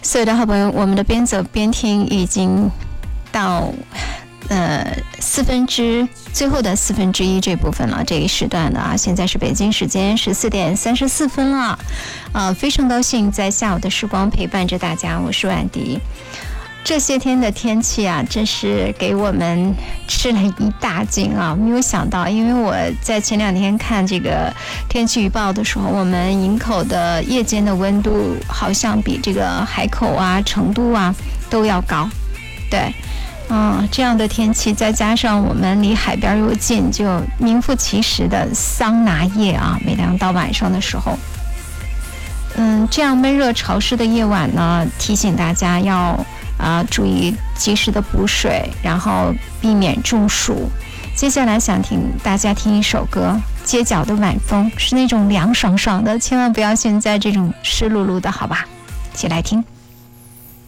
所有的好朋友，我们的边走边听已经到最后的1/4这部分了，这一时段的啊，现在是北京时间14点34分了，非常高兴在下午的时光陪伴着大家，我是婉迪。这些天的天气啊，真是给我们吃了一大惊啊！没有想到，因为我在前2天看这个天气预报的时候，我们营口的夜间的温度好像比这个海口啊、成都啊都要高，对。这样的天气，再加上我们离海边又近，就名副其实的桑拿夜啊！每当到晚上的时候，这样闷热潮湿的夜晚呢，提醒大家要注意及时的补水，然后避免中暑。接下来想大家听一首歌，街角的晚风，是那种凉爽爽的，千万不要现在这种湿漉漉的，好吧？一起来听。